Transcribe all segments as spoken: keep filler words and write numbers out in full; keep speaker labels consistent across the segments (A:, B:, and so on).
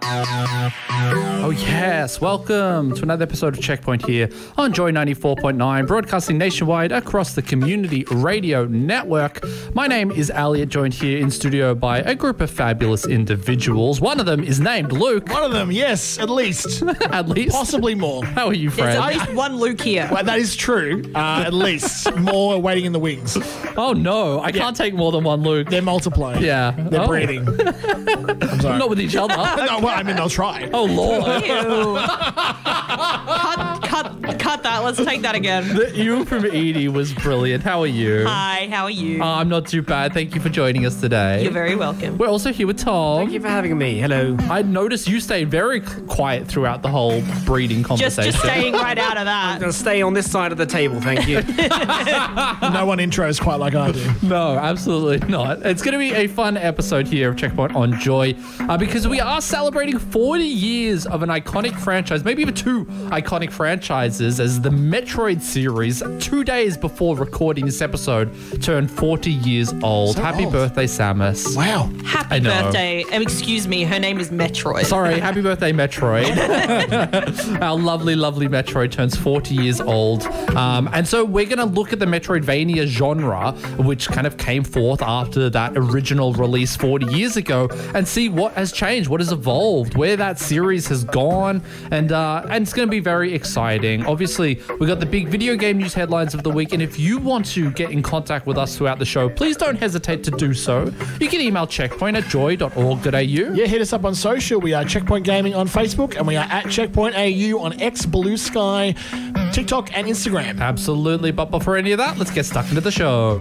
A: Oh yes, welcome to another episode of Checkpoint here on Joy ninety-four point nine, broadcasting nationwide across the Community Radio Network. My name is Elliot, joined here in studio by a group of fabulous individuals. One of them is named Luke.
B: One of them, yes, at least.
A: At least.
B: Possibly more.
A: How are you, Fred?
C: There's at least one Luke here.
B: Well, that is true. Uh, at least. More waiting in the wings.
A: Oh no, I can't take more than one Luke.
B: They're multiplying.
A: Yeah.
B: They're
A: Oh.
B: breeding. I'm sorry.
A: Not with each other.
B: No, well, I mean, they'll try.
A: Oh Lord.
C: Ew. cut, cut, cut that. Let's take that again.
A: The ew from Edie was brilliant. How are you?
C: Hi, how are you?
A: Uh, I'm not too bad. Thank you for joining us today.
C: You're very welcome.
A: We're also here with Tom.
D: Thank you for having me. Hello.
A: I noticed you stayed very c- quiet throughout the whole breeding
C: Just,
A: conversation.
C: just staying right out of that.
D: I'll stay on this side of the table, thank you.
B: No one intros quite like I do.
A: No, absolutely not. It's going to be a fun episode here of Checkpoint on Joy uh, because we are celebrating forty years of an iconic franchise, maybe even two iconic franchises, as the Metroid series, two days before recording this episode, turned forty years old.
B: So
A: Happy
B: old.
A: birthday, Samus.
B: Wow.
C: Happy
A: I know.
C: birthday. Um, excuse me, her name is Metroid.
A: Sorry, happy birthday, Metroid. Our lovely, lovely Metroid turns forty years old. Um, and so we're going to look at the Metroidvania genre, which kind of came forth after that original release forty years ago, and see what has changed, what has evolved, where that series has gone. And, uh, and it's going to be very exciting. Obviously, we got the big video game news headlines of the week. And if you want to get in contact with us throughout the show, please don't hesitate to do so. You can email checkpoint at joy dot org dot a u.
B: Yeah, hit us up on social. We are Checkpoint Gaming on Facebook, and we are at Checkpoint A U on X, Blue Sky, TikTok, and Instagram.
A: Absolutely. But before any of that, let's get stuck into the show.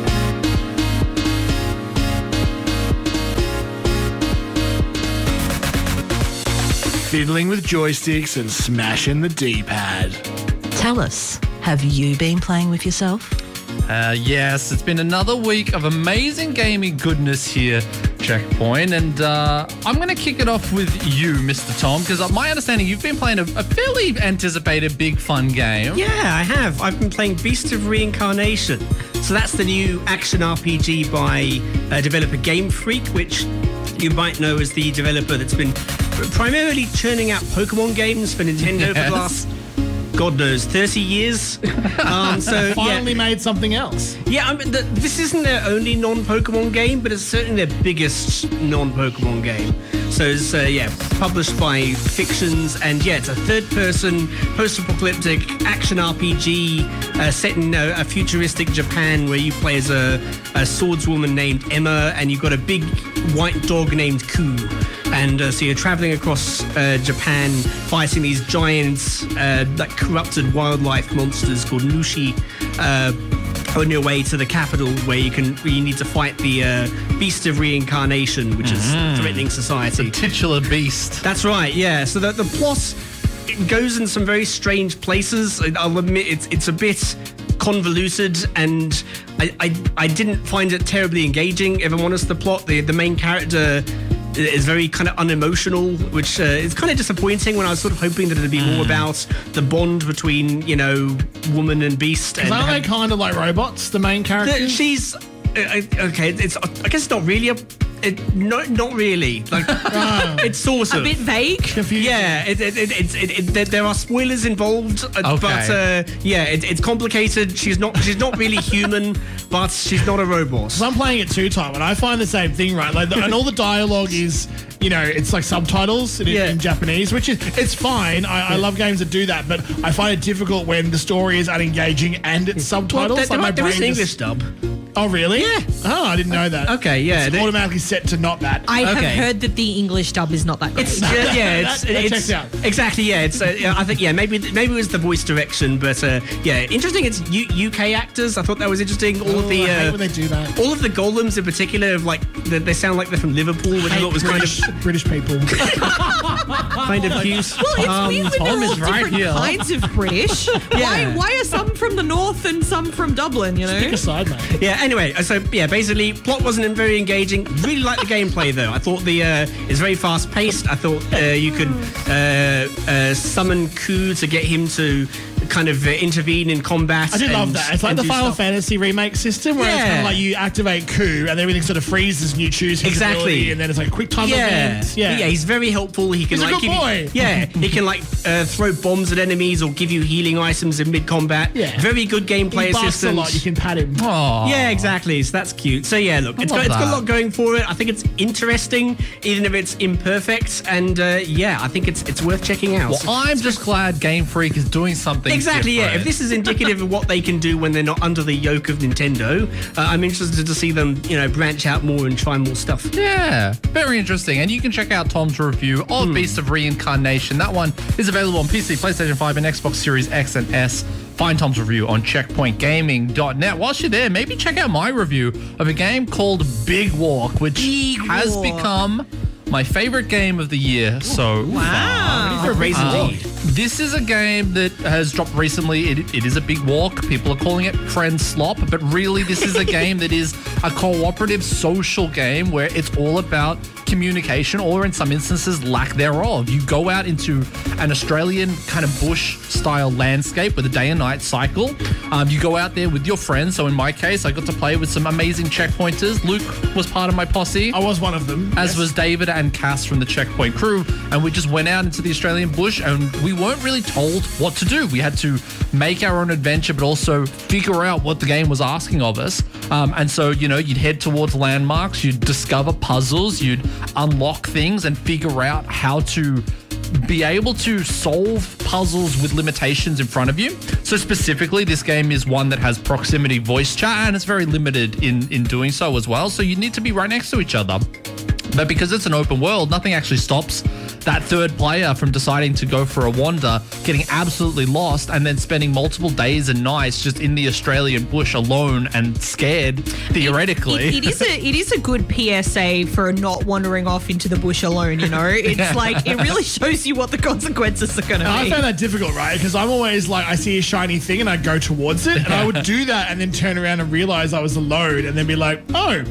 B: Fiddling with joysticks and smashing the D-pad.
E: Tell us, have you been playing with yourself?
A: Uh, yes, it's been another week of amazing gaming goodness here, Checkpoint. And uh, I'm going to kick it off with you, Mister Tom, because my understanding, you've been playing a, a fairly anticipated big fun game.
D: Yeah, I have. I've been playing Beast of Reincarnation. So that's the new action R P G by uh, developer Game Freak, which you might know as the developer that's been primarily churning out Pokemon games for Nintendo for
A: Yes.
D: the last, God knows, thirty years. Um, so
B: Finally
D: yeah,
B: made something else.
D: yeah. I mean, the, this isn't their only non-Pokemon game, but it's certainly their biggest non-Pokemon game. So it's uh, yeah, published by Fictions, and yeah, it's a third-person post-apocalyptic action R P G uh, set in uh, a futuristic Japan, where you play as a, a swordswoman named Emma, and you've got a big white dog named Ku. And uh, so you're traveling across uh, Japan, fighting these giant, uh, like corrupted wildlife monsters called Nushi, uh, on your way to the capital, where you can where you need to fight the uh, Beast of Reincarnation, which is threatening society.
A: Titular beast.
D: That's right, yeah. So the, the plot, it goes in some very strange places. I'll admit it's it's a bit convoluted, and I, I I didn't find it terribly engaging, if I'm honest. The plot, the the main character is very kind of unemotional, which uh, is kind of disappointing, when I was sort of hoping that it'd be more about the bond between, you know, woman and beast. And
B: Aren't they
D: have-
B: kind of like robots, the main
D: the-
B: characters?
D: she's uh, okay. It's I guess it's not really a. It, no, not really. Like it's sort of
C: A bit vague.
B: Confusing.
D: Yeah, it, it, it, it's it, it, there- there are spoilers involved, uh,
A: Okay.
D: but uh, yeah, it, it's complicated. She's not she's not really human, but she's not a robot.
B: So I'm playing it two time, and I find the same thing, right? Like, the, and all the dialogue is, you know, it's like subtitles in,
D: Yeah.
B: in Japanese, which is it's fine. I, I love games that do that, but I find it difficult when the story is unengaging and it's subtitles.
D: Well, there,
B: like,
D: there,
B: my
D: there is an
B: brain
D: English
B: just-
D: dub.
B: Oh, really?
D: Yeah.
B: Oh, I didn't know that.
D: Okay, yeah.
B: It's
D: they-
B: automatically set to not that.
C: I
D: Okay.
C: have heard that the English dub is not that great.
D: It's yeah, yeah, it's,
B: That- that
D: it's
B: checks out.
D: exactly yeah. It's uh, yeah, I think yeah, maybe maybe it was the voice direction, but uh, yeah, interesting. It's U- UK actors. I thought that was interesting. All
B: Oh,
D: of the
B: I hate
D: uh,
B: when they do that.
D: all of the golems in particular, of like they, they sound like they're from Liverpool, which I
B: Hate
D: thought was kind
B: British,
D: of
B: British people.
D: kind of cute.
C: Well, it's
A: Um,
C: weird when
A: Tom
C: they're all
A: is right
C: different
A: here.
C: kinds of British. Why, why are some from the north and some from Dublin, you know?
B: Pick a side, mate.
D: Yeah, anyway, so yeah, basically, plot wasn't very engaging. Really liked the gameplay, though. I thought the uh, it's very fast paced. I thought uh, you could uh, uh, summon Ku to get him to kind of uh, intervene in combat.
B: I do love
D: and-
B: that. It's like
D: and
B: the
D: do
B: Final
D: stuff.
B: Fantasy remake system where it's kind
D: Yeah.
B: of like you activate coup and everything sort of freezes and you choose his
D: Exactly.
B: ability and then it's like a quick time
D: Yeah.
B: event. Yeah.
D: yeah, he's very helpful. He can
B: He's a
D: like
B: good
D: give you-
B: boy.
D: yeah, he can like uh, throw bombs at enemies or give you healing items in mid combat.
B: Yeah.
D: very good gameplay
B: He barks a
D: assistance.
B: lot. You can pat him.
A: Aw.
D: Yeah, exactly. So that's cute. So yeah, look, it's
A: love
D: got, it's got a
A: that.
D: lot going for it. I think it's interesting, even if it's imperfect. And uh, yeah, I think it's it's worth checking out.
A: Well, I'm just glad Game Freak is doing something
D: Exactly, yeah.
A: different.
D: If this is indicative of what they can do when they're not under the yoke of Nintendo, uh, I'm interested to see them, you know, branch out more and try more stuff.
A: Yeah, very interesting. And you can check out Tom's review of Beast of Reincarnation. That one is available on P C, PlayStation five, and Xbox Series X and S. Find Tom's review on checkpoint gaming dot net. Whilst you're there, maybe check out my review of a game called Big Walk, which
C: Big
A: has
C: Walk.
A: become my favorite game of the year so
C: Wow.
B: For a reason.
A: Um, this is a game that has dropped recently. It, it is a big walk. People are calling it Friend Slop, but really this is a game that is a cooperative social game where it's all about communication, or in some instances lack thereof. You go out into an Australian kind of bush style landscape with a day and night cycle. Um, you go out there with your friends. So in my case, I got to play with some amazing checkpointers. Luke was part of my posse,
B: I was one of them.
A: as
B: Yes.
A: was David and Cass from the Checkpoint crew, and we just went out into the Australian bush and we weren't really told what to do. We had to make our own adventure, but also figure out what the game was asking of us. Um, and so, you know, you'd head towards landmarks, you'd discover puzzles, you'd unlock things and figure out how to be able to solve puzzles with limitations in front of you. So specifically, this game is one that has proximity voice chat, and it's very limited in, in doing so as well. So you need to be right next to each other. But because it's an open world, nothing actually stops that third player from deciding to go for a wander, getting absolutely lost, and then spending multiple days and nights just in the Australian bush alone and scared, theoretically.
C: It, it is a it is a good P S A for not wandering off into the bush alone. You know, it's
A: Yeah.
C: like it really shows you what the consequences are going to
B: I
C: be.
B: found that difficult, right? Because I'm always like, I see a shiny thing and I go towards it, and I would do that and then turn around and realize I was alone, and then be like, oh,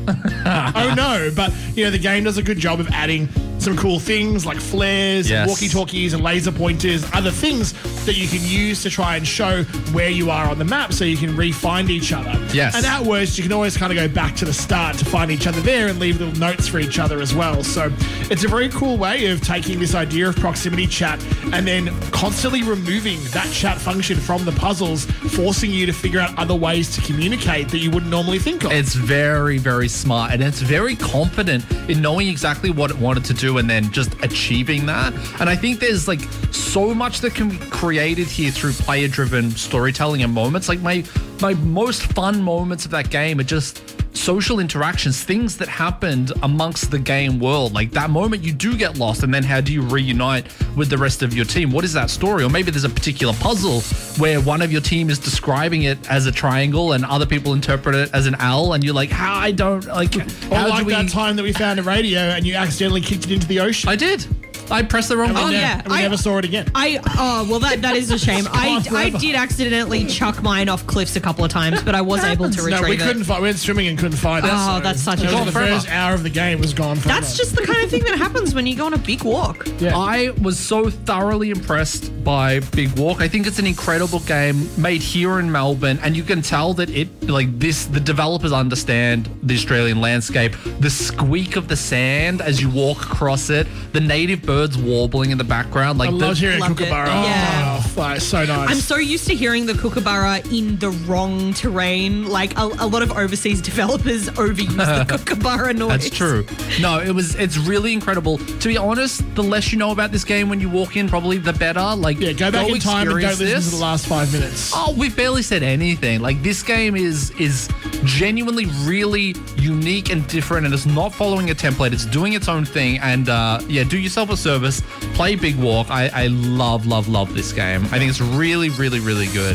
B: oh no. But you know, the game does a good job of adding some cool things like flares,
A: Yes.
B: walkie-talkies, and laser pointers, other things that you can use to try and show where you are on the map, so you can re-find each other.
A: Yes.
B: And at worst, you can always kind of go back to the start to find each other there and leave little notes for each other as well. So it's a very cool way of taking this idea of proximity chat and then constantly removing that chat function from the puzzles, forcing you to figure out other ways to communicate that you wouldn't normally think of.
A: It's very, very smart, and it's very confident in knowing exactly what it wanted to do and then just achieving that. And I think there's like so much that can be created here through player-driven storytelling and moments. Like my my most fun moments of that game are just social interactions, things that happened amongst the game world. Like that moment you do get lost, and then how do you reunite with the rest of your team? What is that story? Or maybe there's a particular puzzle where one of your team is describing it as a triangle and other people interpret it as an L, and you're like, how I don't like
B: Or
A: how
B: like
A: do we
B: that time that we found a radio and you accidentally kicked it into the ocean.
A: I did. I pressed the wrong
B: and we,
C: Oh,
A: button.
B: never,
C: yeah.
B: and we
C: I-
B: never saw it again.
C: I oh well that that is a shame. I
B: gone
C: I
B: forever.
C: did accidentally chuck mine off cliffs a couple of times, but I was able to retrieve
B: No, we
C: it.
B: couldn't find. We went swimming and couldn't find it.
C: Oh,
B: so
C: that's such a
B: it was
C: shame.
B: the first hour of the game was gone. Forever.
C: That's just the kind of thing that happens when you go on a big walk.
B: yeah.
A: I was so thoroughly impressed by Big Walk. I think it's an incredible game made here in Melbourne, and you can tell that it like this the developers understand the Australian landscape. The squeak of the sand as you walk across it, the native birds warbling in the background, like
B: I
A: the,
B: loved hearing
C: Loved it.
B: Kookaburra.
C: Yeah.
B: Oh, fuck, so nice.
C: I'm so used to hearing the kookaburra in the wrong terrain. Like a, a lot of overseas developers overuse the kookaburra noise.
A: That's true. No, it was. It's really incredible. To be honest, the less you know about this game when you walk in, probably the better. Like,
B: yeah, go back in time and don't
A: experience
B: listen
A: this.
B: to the last five minutes.
A: Oh, we've barely said anything. Like this game is is genuinely really unique and different, and it's not following a template. It's doing its own thing. And uh, yeah, do yourself a service. Play Big Walk. I, I love, love, love this game. I think it's really, really, really good.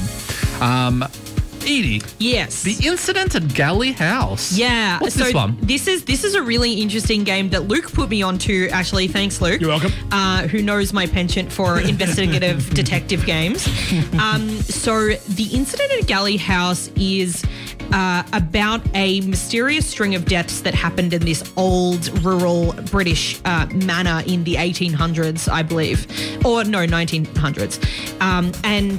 A: Um, Edie,
C: Yes.
A: the incident at Galley House.
C: Yeah.
A: What's
C: so
A: this one?
C: This is this is a really interesting game that Luke put me onto. Actually, thanks, Luke.
B: You're welcome.
C: Uh, who knows my penchant for investigative detective games? Um, so the incident at Galley House is uh, about a mysterious string of deaths that happened in this old rural British uh, manor in the eighteen hundreds, I believe, or no, nineteen hundreds, um, and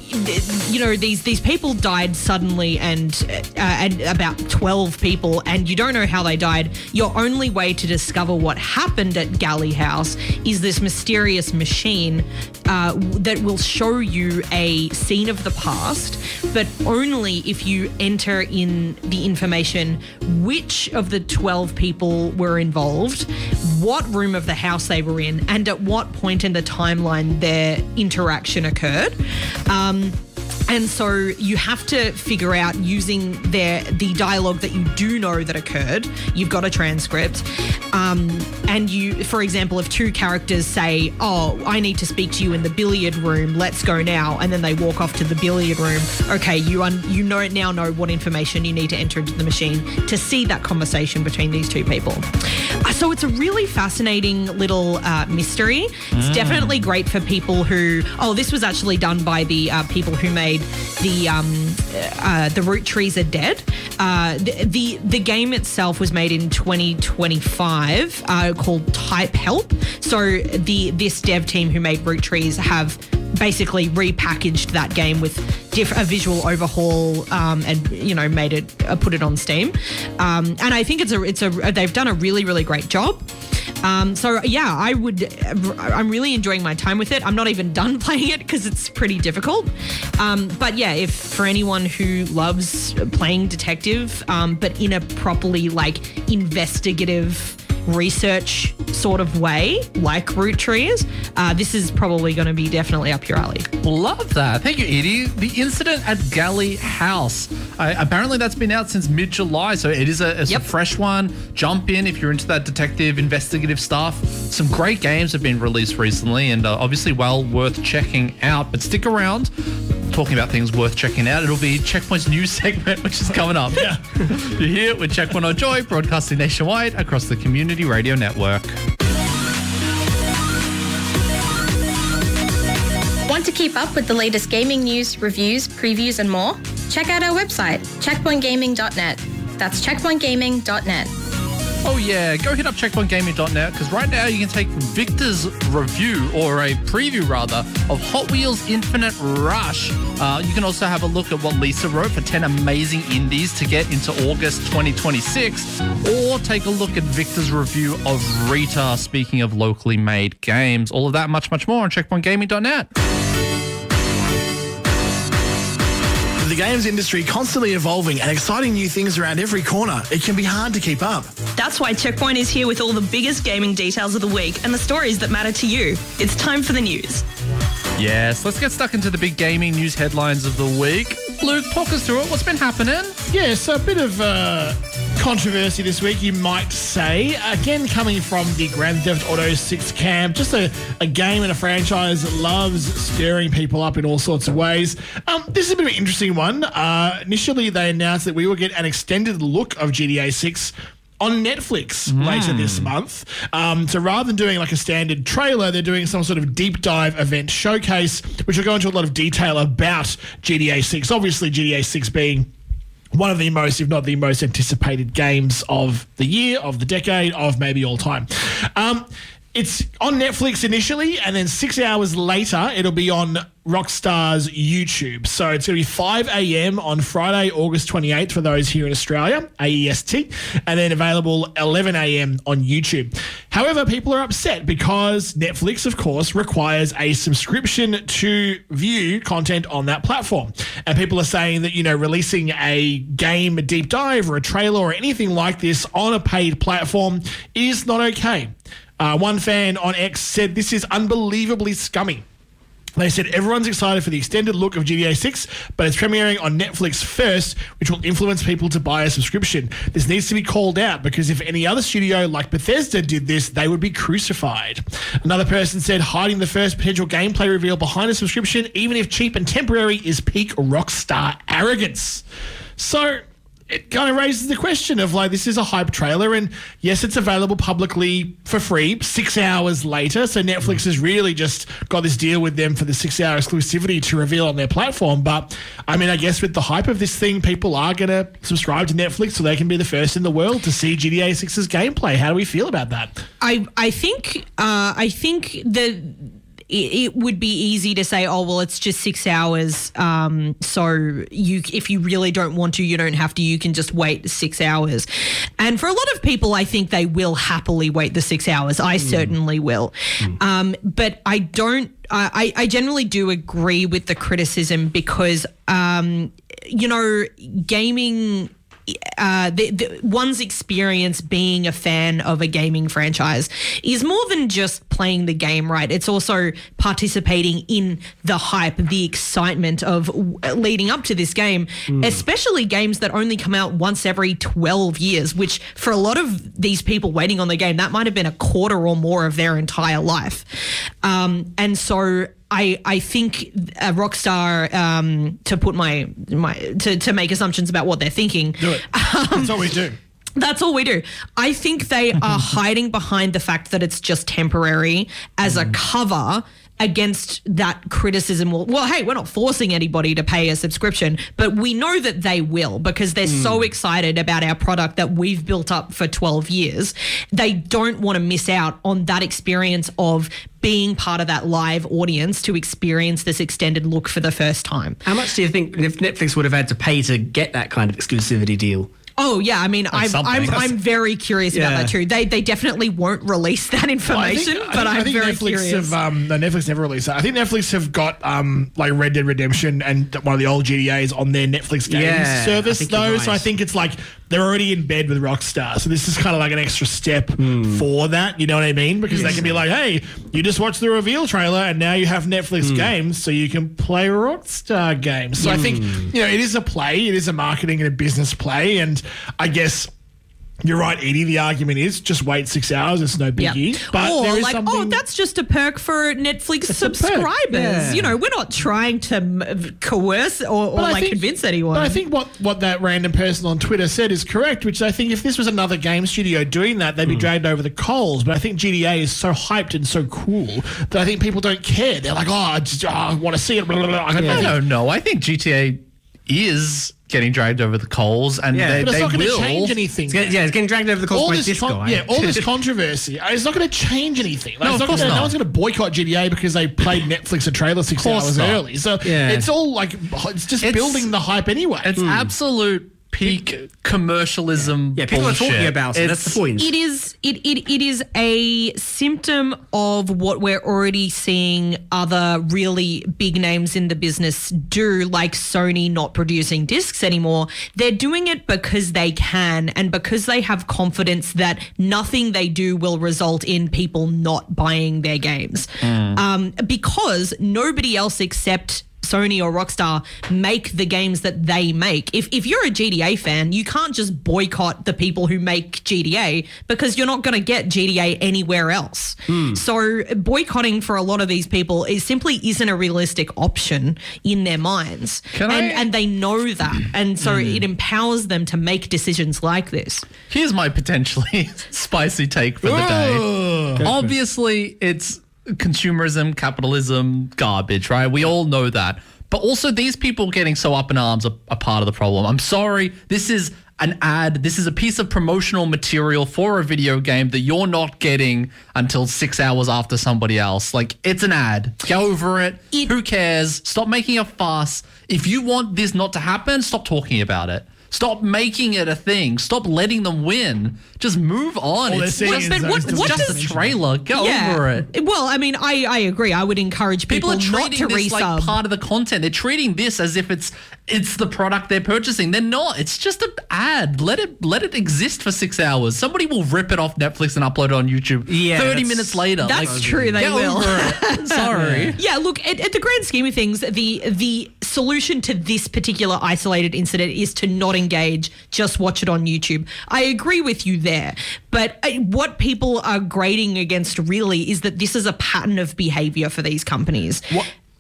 C: you know, these these people died suddenly, and uh, and about twelve people, and you don't know how they died. Your only way to discover what happened at Galley House is this mysterious machine uh, that will show you a scene of the past, but only if you enter in the information which of the twelve people were involved, what room of the house they were in, and at what point in the timeline their interaction occurred. Um, And so you have to figure out, using their the dialogue that you do know that occurred. You've got a transcript. Um, and you, for example, if two characters say, oh, I need to speak to you in the billiard room, let's go now. And then they walk off to the billiard room. Okay, you un- you know now know what information you need to enter into the machine to see that conversation between these two people. Uh, so it's a really fascinating little uh, mystery. It's mm. definitely great for people who, oh, this was actually done by the uh, people who made the um, uh, the Root Trees Are Dead. Uh, the, the the game itself was made in twenty twenty-five, uh, called Type Help. So the this dev team who made Root Trees have basically repackaged that game with diff- a visual overhaul um, and you know made it uh, put it on Steam. Um, and I think it's a it's a they've done a really really great job. Um, so yeah, I would. I'm really enjoying my time with it. I'm not even done playing it because it's pretty difficult. Um, but yeah, if for anyone who loves playing detective, um, but in a properly like investigative research sort of way, like Root Trees, uh, this is probably going to be definitely up your alley.
A: Love that. Thank you, Edie. The Incident at Galley House. Uh, apparently that's been out since mid-July, so it is a, it's
C: Yep.
A: a fresh one. Jump in if you're into that detective, investigative stuff. Some great games have been released recently, and uh, obviously well worth checking out. But stick around. Talking about things worth checking out, it'll be Checkpoint's news segment, which is coming up. Yeah. You're here with Check one oh Joy, broadcasting nationwide across the Community Radio Network.
F: Want to keep up with the latest gaming news, reviews, previews, and more? Check out our website, checkpoint gaming dot net. That's checkpoint gaming dot net.
A: Oh yeah, go hit up checkpoint gaming dot net because right now you can take Victor's review, or a preview rather, of Hot Wheels Infinite Rush. Uh, you can also have a look at what Lisa wrote for ten amazing indies to get into August twenty twenty-six, or take a look at Victor's review of Rita, speaking of locally made games. All of that, much, much more on checkpoint gaming dot net.
B: The games industry constantly evolving and exciting new things around every corner. It can be hard to keep up.
G: That's why Checkpoint is here with all the biggest gaming details of the week and the stories that matter to you. It's time for the news.
A: Yes, let's get stuck into the big gaming news headlines of the week. Luke, talk us through it. What's been happening?
B: Yeah, so a bit of uh, controversy this week, you might say. Again, coming from the Grand Theft Auto six camp, just a, a game and a franchise that loves stirring people up in all sorts of ways. Um, this is a bit of an interesting one. Uh, initially, they announced that we will get an extended look of G T A six on Netflix mm. later this month. Um, so rather than doing like a standard trailer, they're doing some sort of deep dive event showcase, which will go into a lot of detail about G T A six. Obviously, G T A six being one of the most, if not the most anticipated games of the year, of the decade, of maybe all time. Um, it's on Netflix initially, and then six hours later, it'll be on Rockstar's YouTube. So it's going to be five a.m. on Friday, August twenty-eighth for those here in Australia, A E S T, and then available eleven a.m. on YouTube. However, people are upset because Netflix, of course, requires a subscription to view content on that platform. And people are saying that, you know, releasing a game, a deep dive or a trailer or anything like this on a paid platform is not okay. Uh, one fan on X said, "This is unbelievably scummy." They said everyone's excited for the extended look of G T A six, but it's premiering on Netflix first, which will influence people to buy a subscription. This needs to be called out because if any other studio like Bethesda did this, they would be crucified. Another person said hiding the first potential gameplay reveal behind a subscription, even if cheap and temporary, is peak Rockstar arrogance. So it kind of raises the question of, like, this is a hype trailer, and yes, it's available publicly for free six hours later. So Netflix has really just got this deal with them for the six-hour exclusivity to reveal on their platform. But, I mean, I guess with the hype of this thing, people are going to subscribe to Netflix so they can be the first in the world to see G T A six's gameplay. How do we feel about that?
C: I I think uh, I think the it, it would be easy to say, oh, well, it's just six hours. Um, so you, if you really don't want to, you don't have to. You can just wait six hours. And for a lot of people, I think they will happily wait the six hours. I mm. certainly will. Mm. Um, but I don't. I, I generally do agree with the criticism because, um, you know, gaming. Uh, the, the, one's experience being a fan of a gaming franchise is more than just playing the game, right? It's also participating in the hype, the excitement of leading up to this game, mm. especially games that only come out once every twelve years, which for a lot of these people waiting on the game, that might have been a quarter or more of their entire life. Um, and so I, I think uh, Rockstar, um, to put my my to, to make assumptions about what they're thinking.
B: Do it. Um, That's all we do.
C: That's all we do. I think they are hiding behind the fact that it's just temporary as mm. a cover against that criticism. Well, well, hey, we're not forcing anybody to pay a subscription, but we know that they will because they're mm. so excited about our product that we've built up for twelve years. They don't want to miss out on that experience of being part of that live audience to experience this extended look for the first time.
D: How much do you think Netflix would have had to pay to get that kind of exclusivity deal?
C: Oh, yeah. I mean, I'm, I'm I'm very curious yeah. about that too. They they definitely won't release that information, well, I think,
B: but
C: I think,
B: I'm
C: I think
B: very
C: Netflix
B: curious.
C: Have,
B: um, no, Netflix never released that. I think Netflix have got um, like Red Dead Redemption and one of the old G T As on their Netflix games
D: yeah,
B: service, though.
D: Right.
B: So I think it's like they're already in bed with Rockstar. So this is kind of like an extra step mm. for that. You know what I mean? Because yes. they can be like, hey, you just watched the reveal trailer and now you have Netflix mm. games so you can play Rockstar games. So mm. I think, you know, it is a play. It is a marketing and a business play. And I guess you're right, Edie. The argument is just wait six hours. It's no biggie.
C: Yep.
B: But
C: or
B: there is
C: like,
B: something...
C: oh, that's just a perk for Netflix
B: it's
C: subscribers.
B: Yeah.
C: You know, we're not trying to m- coerce or, or like think, convince anyone.
B: But I think what, what that random person on Twitter said is correct, which I think if this was another game studio doing that, they'd be mm. dragged over the coals. But I think G T A is so hyped and so cool that I think people don't care. They're like, oh, I, just, oh, I want to see it. Blah, blah, blah. I,
A: yeah. I don't know. I think G T A is getting dragged over the coals, and
B: yeah,
A: they,
B: but it's
A: they
B: not going to
A: will
B: change anything.
D: It's getting, yeah, it's getting dragged over the coals
B: all
D: by
B: this
D: this
B: con-
D: guy.
B: Yeah, all this controversy. It's not going to change anything. Like,
A: no,
B: it's
A: of
B: not
A: course
B: gonna,
A: not.
B: No one's going to boycott G T A because they played Netflix a trailer six hours
A: not.
B: early. So
D: yeah.
B: it's all like it's just
A: it's,
B: building the hype anyway.
A: It's mm. absolute peak commercialism.
D: Yeah, people
A: bullshit.
D: are talking about it. That's the point.
C: It is it, it it is a symptom of what we're already seeing other really big names in the business do, like Sony not producing discs anymore. They're doing it because they can and because they have confidence that nothing they do will result in people not buying their games. Mm. Um, because nobody else except Sony or Rockstar make the games that they make. If if you're a G T A fan, you can't just boycott the people who make G T A because you're not going to get G T A anywhere else. Mm. So boycotting for a lot of these people is simply isn't a realistic option in their minds.
A: Can
C: and,
A: I?
C: and they know that. And so mm. it empowers them to make decisions like this.
A: Here's my potentially spicy take for the day. Obviously, it's consumerism, capitalism, garbage, right? We all know that. But also these people getting so up in arms are, are part of the problem. I'm sorry. This is an ad. This is a piece of promotional material for a video game that you're not getting until six hours after somebody else. Like, it's an ad. Get over it. it Who cares? Stop making a fuss. If you want this not to happen, stop talking about it. Stop making it a thing. Stop letting them win. Just move on.
B: All
A: it's
B: but,
C: but what,
A: it's
C: what
A: just
C: does,
A: a trailer. Get
C: yeah.
A: over it.
C: Well, I mean, I, I agree. I would encourage people,
A: People are
C: not
A: treating
C: to
A: this
C: resub.
A: like part of the content. They're treating this as if it's it's the product they're purchasing. They're not. It's just an ad. Let it let it exist for six hours. Somebody will rip it off Netflix and upload it on YouTube
D: yeah,
A: thirty minutes later.
C: That's
A: like,
C: true. They
A: get
C: will.
A: Over it. Sorry.
C: Yeah, look, at, at the grand scheme of things, the the solution to this particular isolated incident is to not engage, just watch it on YouTube. I agree with you there. But uh, what people are grading against really is that this is a pattern of behavior for these companies.
B: What?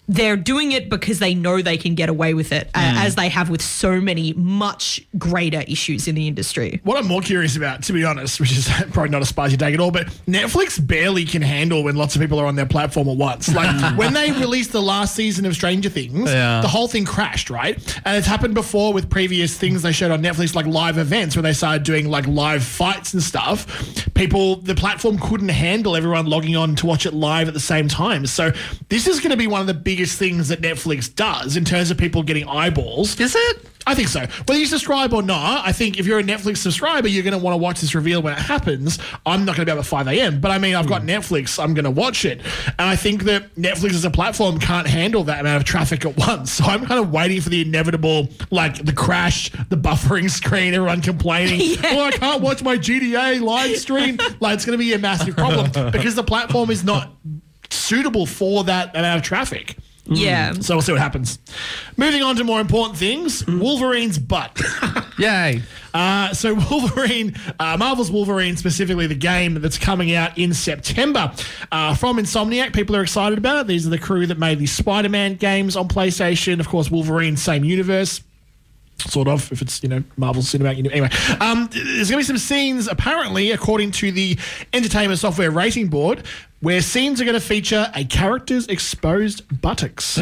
C: they're doing it because they know they can get away with it, uh, as they have with so many much greater issues in the industry.
B: What I'm more curious about, to be honest, which is probably not a spicy take at all, but Netflix barely can handle when lots of people are on their platform at once. Like when they released the last season of Stranger Things,
A: Yeah.
B: the whole thing crashed, right? And it's happened before with previous things they showed on Netflix, like live events where they started doing like live fights and stuff. People, the platform couldn't handle everyone logging on to watch it live at the same time. So this is going to be one of the biggest things that Netflix does in terms of people getting eyeballs.
A: Is it?
B: I think so. Whether you subscribe or not, I think if you're a Netflix subscriber, you're going to want to watch this reveal when it happens. I'm not going to be up at five a.m., but I mean, I've got Netflix. I'm going to watch it. And I think that Netflix as a platform can't handle that amount of traffic at once. So I'm kind of waiting for the inevitable, like the crash, the buffering screen, everyone complaining,
C: Yeah.
B: oh, I can't watch my G T A live stream. Like, it's going to be a massive problem because the platform is not suitable for that amount of traffic.
C: Yeah.
B: So we'll see what happens. Moving on to more important things, Wolverine's butt.
A: Yay.
B: Uh, so Wolverine, uh, Marvel's Wolverine, specifically the game that's coming out in September uh, from Insomniac. People are excited about it. These are the crew that made the Spider-Man games on PlayStation. Of course, Wolverine, same universe. Sort of, if it's, you know, Marvel Cinematic Universe. Anyway, um, there's going to be some scenes, apparently, according to the Entertainment Software Rating Board, where scenes are going to feature a character's exposed buttocks.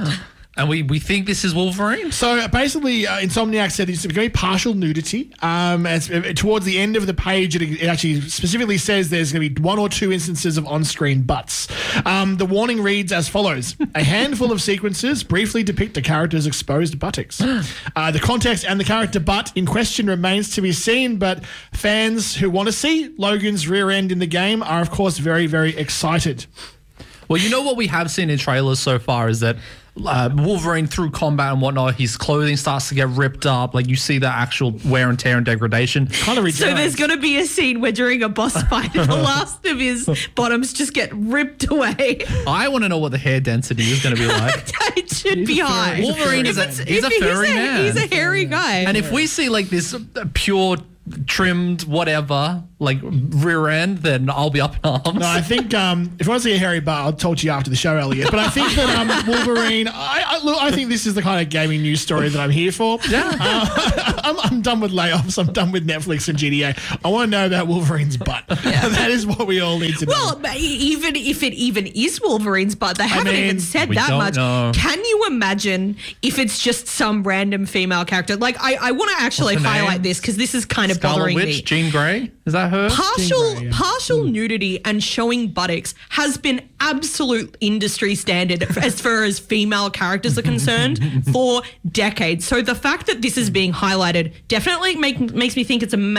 A: And we, we think this is Wolverine?
B: So basically, uh, Insomniac said it's going to be partial nudity. Um, as, uh, towards the end of the page, it, it actually specifically says there's going to be one or two instances of on-screen butts. Um, the warning reads as follows. A handful of sequences briefly depict the character's exposed buttocks. Uh, the context and the character butt in question remains to be seen, but fans who want to see Logan's rear end in the game are, of course, very, very excited.
A: Well, you know what we have seen in trailers so far is that uh, Wolverine, through combat and whatnot, his clothing starts to get ripped up. Like, you see the actual wear and tear and degradation.
B: Kind of
C: So there's going to be a scene where during a boss fight, the last of his bottoms just get ripped away.
A: I want to know what the hair density is going to be like.
C: It should be high.
A: Wolverine is a,
C: If
A: he's a
C: it's-
A: furry
C: he's a,
A: man.
C: He's a hairy guy.
A: And if we see like this uh, pure, trimmed, whatever, like rear end, then I'll be up in arms.
B: No, I think um, if I want to see a hairy butt, I'll talk to you after the show, Elliot. But I think that um, Wolverine, I, I, look, I think this is the kind of gaming news story that I'm here for. Yeah. Uh, I'm, I'm done with layoffs. I'm done with Netflix and G T A. I want to know about Wolverine's butt. That is what we all need to know.
C: Well, but even if it even is Wolverine's butt, they haven't
B: mean,
C: even said
A: we
C: that
A: don't
C: much.
A: know.
C: Can you imagine if it's just some random female character? Like, I, I want to actually
A: What's her
C: highlight
A: name?
C: this because this is kind of
A: Scarlet
C: bothering
A: Witch,
C: me.
A: Jean Grey, is that her?
C: Partial
B: Grey, yeah.
C: partial nudity and showing buttocks has been absolute industry standard as far as female characters are concerned for decades. So the fact that this is being highlighted definitely make, makes me think it's a